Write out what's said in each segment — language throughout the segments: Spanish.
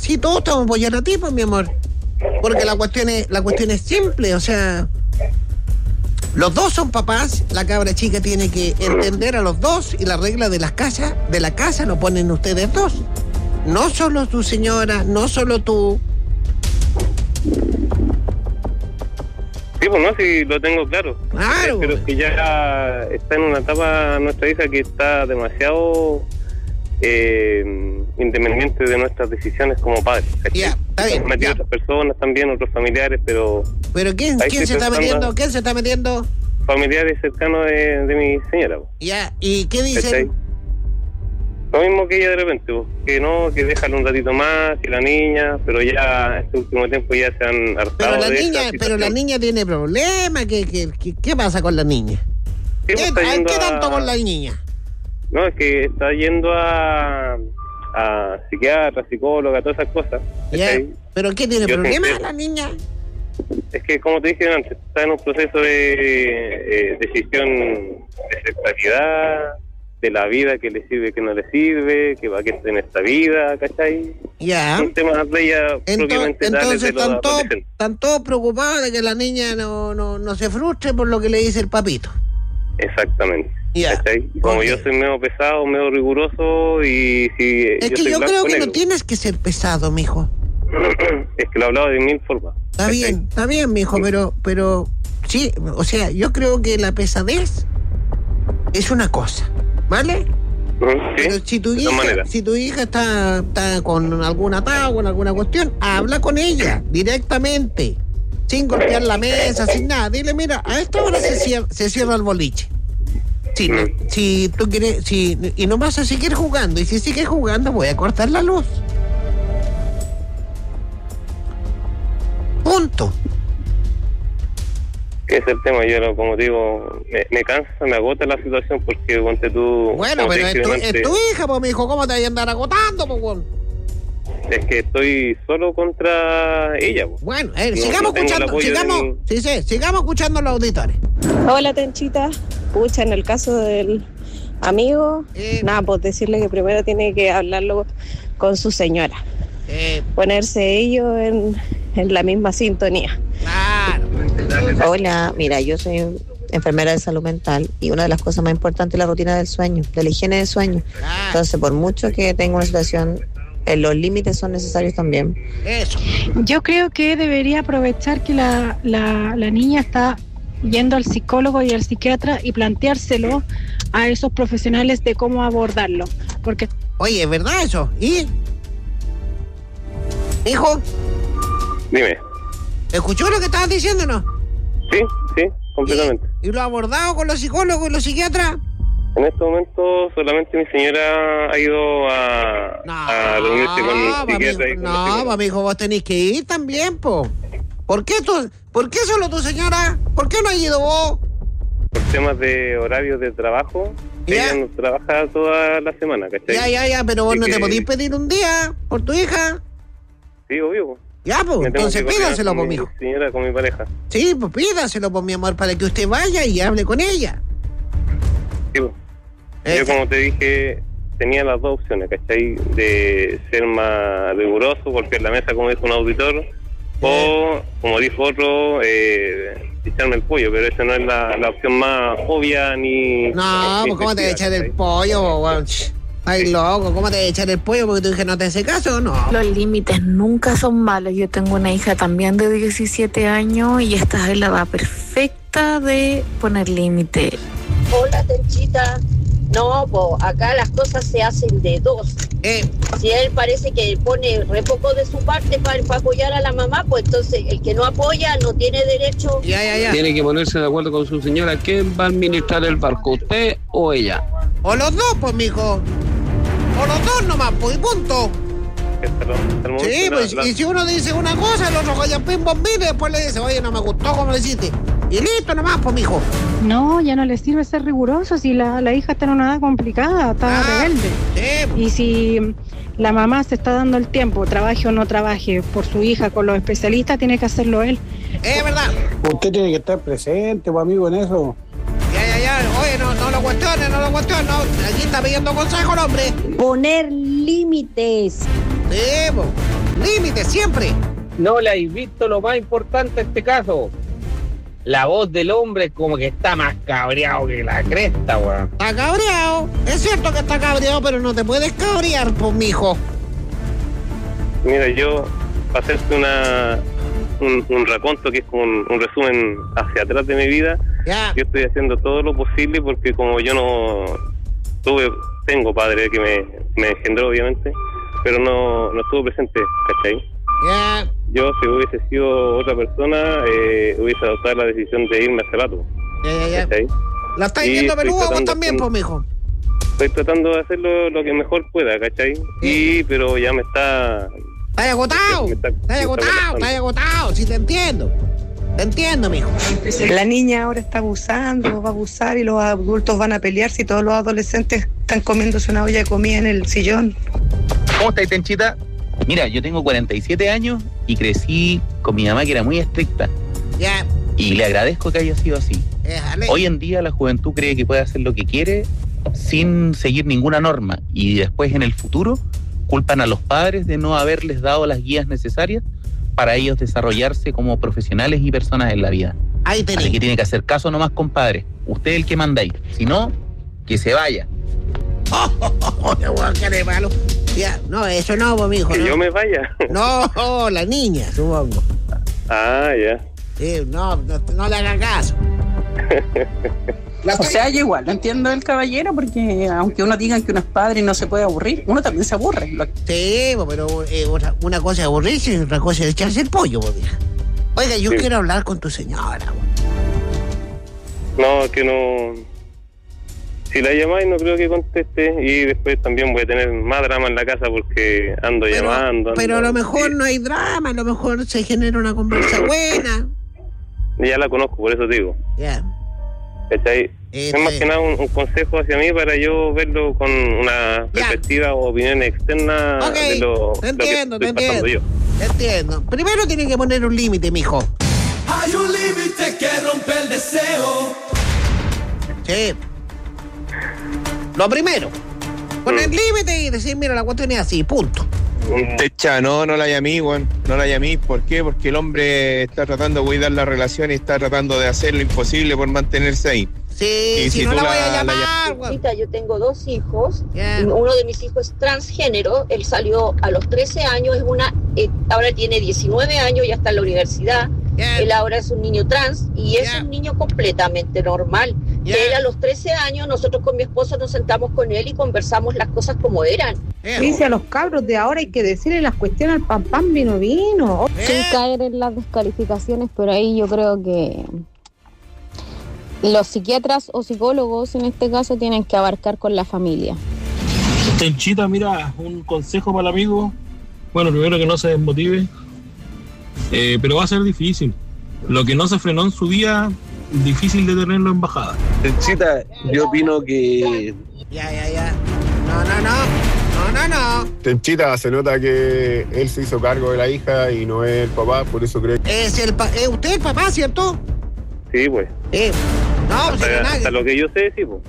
Sí, todos estamos apoyando a ti, pues, mi amor. Porque la cuestión es simple, o sea, los dos son papás, la cabra chica tiene que entender a los dos y la regla de la casa lo ponen ustedes dos. No solo tu señora, no solo tú. Sí, pues no, sí, lo tengo claro. Claro. Pero es que ya está en una etapa nuestra hija que está demasiado independiente de nuestras decisiones como padres. Ya, está bien. Metido otras personas también, otros familiares, pero ¿quién se está metiendo? ¿Quién se está metiendo? Familiares cercanos de mi señora. Ya, ¿y qué dicen? Lo mismo que ella de repente, que no, que déjalo un ratito más, que la niña, pero ya este último tiempo ya se han hartado pero la niña tiene problemas, ¿qué pasa con la niña? Sí, ¿Qué tanto con la niña? No, es que está yendo a psiquiatra, psicóloga, todas esas cosas. Yeah. ¿Pero qué tiene problemas la niña? Es que, como te dije antes, está en un proceso de decisión de sexualidad, de la vida, que le sirve, que no le sirve, que va a quedar en esta vida, ¿cachai? Ya. Un tema de ella propiamente tal. Entonces están todos preocupados de que la niña no se frustre por lo que le dice el papito. Exactamente. Ya. Como yo soy medio pesado, medio riguroso y si... Es que yo creo que no tienes que ser pesado, mijo. Es que lo he hablado de mil formas. Está bien, mijo, pero sí, o sea, yo creo que la pesadez es una cosa, ¿vale? Sí, pero si tu hija está con algún ataque, con alguna cuestión, habla con ella directamente, sin golpear la mesa, sin nada. Dile, mira, a esta hora se cierra el boliche. Si tú quieres, y no vas a seguir jugando, y si sigues jugando voy a cortar la luz. Punto. Que es el tema, yo como digo, me cansa, me agota la situación porque ponte tú... Bueno, pero es tu hija, pues, mijo, ¿cómo te vas a andar agotando, pues, bueno? Es que estoy solo contra ella, pues. Bueno, sigamos escuchando a los auditores. Hola, Tenchita. Pucha, en el caso del amigo, pues decirle que primero tiene que hablarlo con su señora. Ponerse ellos en la misma sintonía. Claro. Hola, mira, yo soy enfermera de salud mental y una de las cosas más importantes es la rutina del sueño, de la higiene del sueño. Entonces, por mucho que tenga una situación, los límites son necesarios también. Eso. Yo creo que debería aprovechar que la niña está yendo al psicólogo y al psiquiatra y planteárselo a esos profesionales de cómo abordarlo. Porque... Oye, ¿es verdad eso? ¿Y? Hijo. Dime. ¿Escuchó lo que estabas diciendo, no? Sí, completamente. ¿Y lo ha abordado con los psicólogos y los psiquiatras? En este momento solamente mi señora ha ido a reunirse con el psiquiatra. No, amigo, vos tenés que ir también, po. ¿Por qué solo tu señora? ¿Por qué no has ido vos? Por temas de horarios de trabajo, ella no trabaja toda la semana, ¿cachai? Ya, pero vos no te podís pedir un día por tu hija. Sí, obvio. Ya, pues, entonces pídaselo, pues, mijo. Señora, con mi pareja. Sí, pues pídaselo, pues, mi amor, para que usted vaya y hable con ella. Sí, pues. Yo, como te dije, tenía las dos opciones, ¿cachai? De ser más riguroso, golpear la mesa, como dijo un auditor, o, como dijo otro, echarme el pollo, pero esa no es la opción más obvia ni... No, pues, ¿cómo te voy a echar el pollo, weón? Ay, loco, ¿cómo te voy a echar el pollo porque tu hija no te hace caso? No. Los límites nunca son malos. Yo tengo una hija también de 17 años y esta es la edad perfecta de poner límite. Hola, Tenchita. No, pues acá las cosas se hacen de dos. Si él parece que pone re poco de su parte para apoyar a la mamá, pues entonces el que no apoya no tiene derecho. Ya. Tiene que ponerse de acuerdo con su señora. ¿Quién va a administrar el barco, usted o ella? O los dos, pues, mijo. O los dos nomás, pues, y punto. Sí, pues, y si uno dice una cosa, el otro vaya pim bombín y después le dice, oye, no me gustó como le hiciste. Y listo nomás, pues, mijo. No, ya no le sirve ser riguroso si la hija está en una edad complicada, está rebelde. Sí. Y si la mamá se está dando el tiempo, trabaje o no trabaje, por su hija con los especialistas, tiene que hacerlo él. Es verdad. Usted tiene que estar presente, pues, amigo, en eso. Ya. Oye, no lo cuestiones. Aquí está pidiendo consejo el hombre. Poner límites. Sí, pues. siempre. No le habéis visto lo más importante de este caso. La voz del hombre como que está más cabreado que la cresta, weón. Está cabreado. Es cierto que está cabreado, pero no te puedes cabrear, pues, mijo. Mira, yo, para hacerte un raconto que es como un resumen hacia atrás de mi vida, yo estoy haciendo todo lo posible porque como yo no tengo padre que me engendró, obviamente, pero no estuvo presente, ¿cachai? Yo, si hubiese sido otra persona, hubiese adoptado la decisión de irme hace rato. ¿Cachai? La estáis viendo peludo vos también, pues, mijo. Estoy tratando de hacerlo lo que mejor pueda, ¿cachai? Pero ya me está... Estás agotado, sí te entiendo. Te entiendo, mijo. La niña ahora está abusando, va a abusar y los adultos van a pelear si todos los adolescentes están comiéndose una olla de comida en el sillón. ¿Cómo estáis, Tenchita? Mira, yo tengo 47 años y crecí con mi mamá que era muy estricta. Y le agradezco que haya sido así. Hoy en día la juventud cree que puede hacer lo que quiere sin seguir ninguna norma y después en el futuro culpan a los padres de no haberles dado las guías necesarias para ellos desarrollarse como profesionales y personas en la vida. Así que tiene que hacer caso nomás, compadre. Usted es el que manda ahí. Si no, que se vaya. Malo. No, eso no, pues, mijo. Que no. Yo me vaya. No, la niña, supongo. Ya. No le haga caso. O sea, yo igual, no entiendo el caballero, porque aunque uno diga que uno es padre y no se puede aburrir, uno también se aburre. Sí, pero una cosa es aburrirse y otra cosa es echarse el pollo, pues, vieja. Oiga, yo quiero hablar con tu señora. No, que no... Si la llamáis no creo que conteste y después también voy a tener más drama en la casa porque ando llamando. Pero a lo mejor no hay drama, a lo mejor se genera una conversa buena. Ya la conozco, por eso digo. ¿Cachai? Es más que nada un consejo hacia mí para yo verlo con una perspectiva o opinión externa de lo que estoy pasando yo. Entiendo. Primero tiene que poner un límite, mijo. Hay un límite que rompe el deseo. Sí. Lo primero, poner límite y decir, mira, la cuestión es así, punto. Techa, no la llamé, weón. No la llamé. ¿Por qué? Porque el hombre está tratando de cuidar la relación y está tratando de hacer lo imposible por mantenerse ahí. Sí, y si no la voy a llamar. Yo tengo 2 hijos. Uno de mis hijos es transgénero. Él salió a los 13 años. Ahora tiene 19 años, ya está en la universidad. Él ahora es un niño trans y es un niño completamente normal. Él a los 13 años, nosotros con mi esposo nos sentamos con él y conversamos las cosas como eran. Dice a los cabros de ahora hay que decirle las cuestiones al pan, vino. Sin caer en las descalificaciones, pero ahí yo creo que los psiquiatras o psicólogos en este caso tienen que abarcar con la familia. Tenchita, mira, un consejo para el amigo. Bueno, primero que no se desmotive, pero va a ser difícil. Lo que no se frenó en su vida, difícil de tenerlo en bajada. Tenchita, yo opino que... Ya. No. Tenchita, se nota que él se hizo cargo de la hija y no es el papá, por eso creo que... ¿Es usted el papá, cierto? Sí, pues. No, hasta lo que yo sé, sí, pues.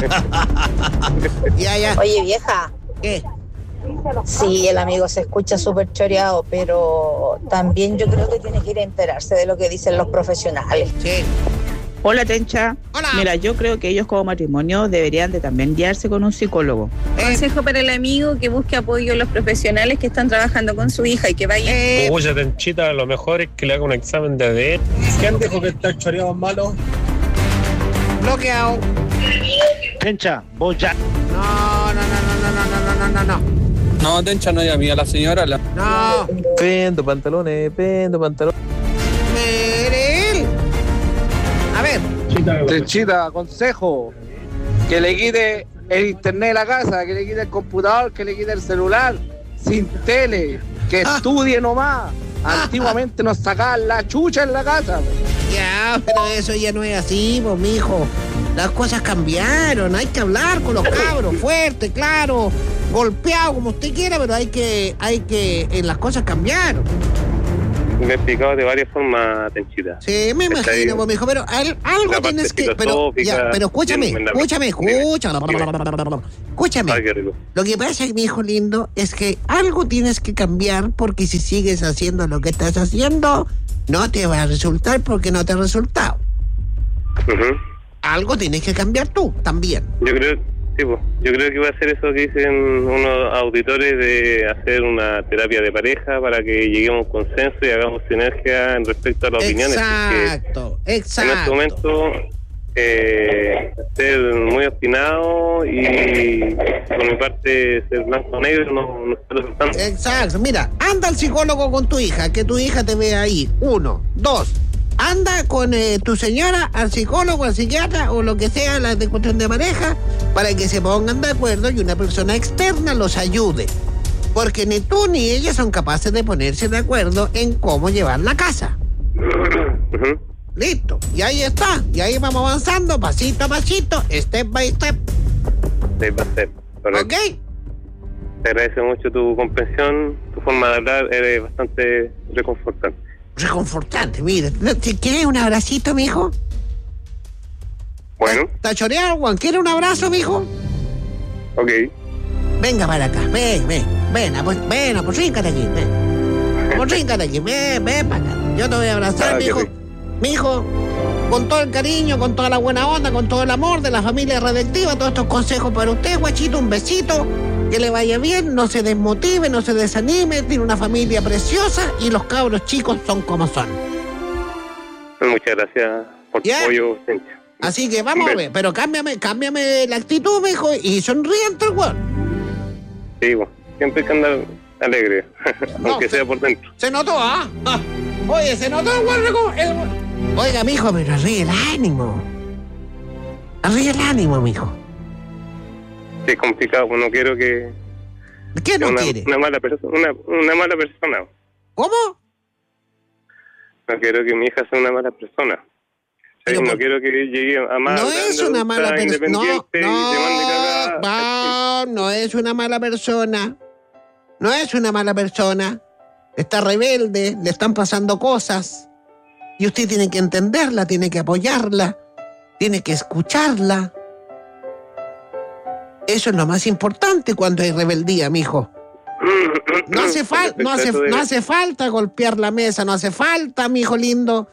Ya. Oye, vieja. ¿Qué? Sí, el amigo se escucha súper choreado, pero también yo creo que tiene que ir a enterarse de lo que dicen los profesionales. Sí. Hola, Tencha. Hola. Mira, yo creo que ellos como matrimonio deberían de también guiarse con un psicólogo. Consejo para el amigo: que busque apoyo en los profesionales que están trabajando con su hija y que vaya. Oye, Tenchita, lo mejor es que le haga un examen de ADN. ¿Quién dijo que está choreado malo? Bloqueado. Tencha, vos ya. No. No, Tencha, no llamé a la señora. No. Pendo pantalones. Merel. A ver. Tenchita, consejo: que le quite el internet de la casa, que le quite el computador, que le quite el celular, sin tele, que estudie nomás. Antiguamente nos sacaban la chucha en la casa. Ya, pero eso ya no es así, pues, mijo. Las cosas cambiaron, hay que hablar con los cabros, fuerte, claro, golpeado como usted quiera, pero hay que las cosas cambiaron. he explicado de varias formas, Tenchita. Sí, me imagino, pues, mijo, pero algo tienes que... Pero escúchame. Lo que pasa, mi hijo lindo, es que algo tienes que cambiar, porque si sigues haciendo lo que estás haciendo, no te va a resultar porque no te ha resultado. Algo tienes que cambiar tú, también. Yo creo que voy a hacer eso que dicen unos auditores, de hacer una terapia de pareja para que lleguemos a un consenso y hagamos sinergia en respecto a las opiniones. Exacto. En este momento, ser muy obstinado y por mi parte ser blanco o negro no está resultando. Exacto. Mira, anda al psicólogo con tu hija, que tu hija te vea ahí. 1, 2. Anda con tu señora al psicólogo, al psiquiatra o lo que sea, la de cuestión de pareja, para que se pongan de acuerdo y una persona externa los ayude. Porque ni tú ni ella son capaces de ponerse de acuerdo en cómo llevar la casa. Listo. Y ahí está. Y ahí vamos avanzando, pasito a pasito, step by step. Step by step. Correcto. ¿Ok? Te agradezco mucho tu comprensión, tu forma de hablar, eres bastante reconfortante. Reconfortante, mira. ¿Quieres un abracito, mijo? Bueno. ¿Está choreado, Juan? ¿Quieres un abrazo, mijo? Ok. Venga para acá, ven, pues ríncate aquí, ven. Pues ríncate aquí, ven para acá. Yo te voy a abrazar, mijo. Mijo, con todo el cariño, con toda la buena onda, con todo el amor de la familia Radioactiva, todos estos consejos para usted, guachito, un besito. Que le vaya bien, no se desmotive, no se desanime, tiene una familia preciosa y los cabros chicos son como son. Muchas gracias por tu apoyo, Cintia. Así que vamos a ver, pero cámbiame la actitud, mijo, y sonríente el weón. Sí, bueno, siempre hay que andar alegre, aunque sea por dentro. Se notó, ¿ah? Oye, se notó el weón. Oiga, mijo, pero arriba el ánimo. Arriba el ánimo, mijo. Es complicado, pues no quiero que... ¿Qué no quiere? Una mala persona. ¿Cómo? No quiero que mi hija sea una mala persona. No quiero que llegue a más... No es una mala persona. No es una mala persona. No es una mala persona. Está rebelde, le están pasando cosas. Y usted tiene que entenderla, tiene que apoyarla, tiene que escucharla. Eso es lo más importante cuando hay rebeldía, mijo. No hace falta golpear la mesa, no hace falta, mijo lindo,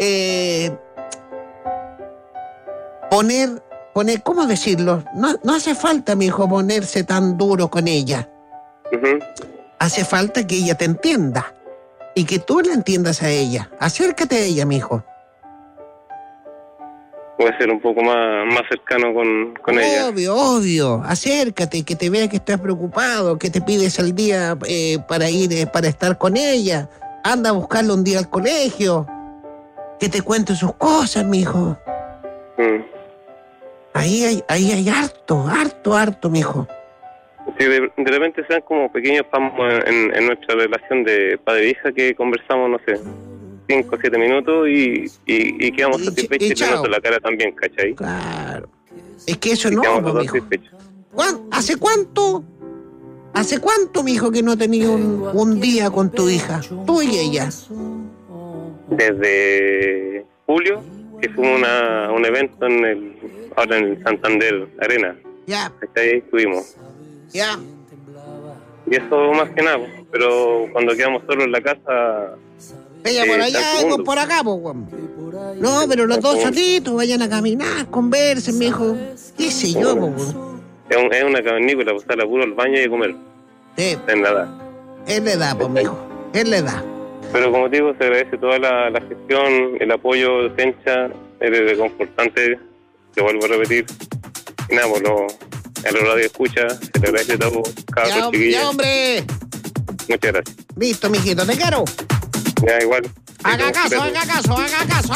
poner, ¿cómo decirlo? No hace falta, mijo, ponerse tan duro con ella. Hace falta que ella te entienda y que tú la entiendas a ella. Acércate a ella, mijo. Puede ser un poco más cercano con ella. Obvio. Acércate, que te vea que estás preocupado, que te pides el día para ir, para estar con ella. Anda a buscarlo un día al colegio. Que te cuente sus cosas, mijo. Ahí hay harto, mijo. Sí, de repente sean como pequeños pamos en nuestra relación de padre-hija que conversamos, no sé, 5 o 7 minutos y quedamos satisfechos y te noto la cara también, ¿cachai? Claro. Es que eso no, mijo. ¿Hace cuánto, mijo, que no tenías un día con tu hija? Tú y ella. Desde julio, que fue un evento ahora en el Santander Arena. Ya. Ahí estuvimos. Ya. Y eso más que nada, pero cuando quedamos solos en la casa... Ella por allá, vos por acá, pues, weón. No, pero los dos solitos vayan a caminar, conversen, mijo. ¿Qué sé yo, pues, weón? Es una cavernícola, pues sale puro al baño y comer. Sí. En la edad. Es la edad, pues, mijo. Es la edad. Pero como te digo, se agradece toda la gestión, el apoyo de Tencha, es reconfortante, te vuelvo a repetir. Y nada, pues a la radio escucha, se le agradece todo, cada chiquillo. ¡Ya, hombre! Muchas gracias. Listo, mijito, te quiero. Ya, igual. Haga caso.